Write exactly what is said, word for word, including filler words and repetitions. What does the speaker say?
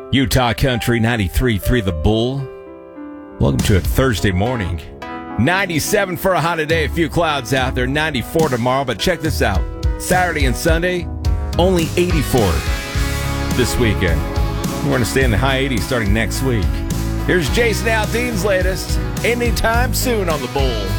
Utah Country ninety-three point three The Bull. Welcome to a Thursday morning. ninety-seven for a hot day. A few clouds out there. ninety-four tomorrow. But check this out. Saturday and Sunday, only eighty-four this weekend. We're going to stay in the high eighties starting next week. Here's Jason Aldean's latest. Anytime soon on The Bull.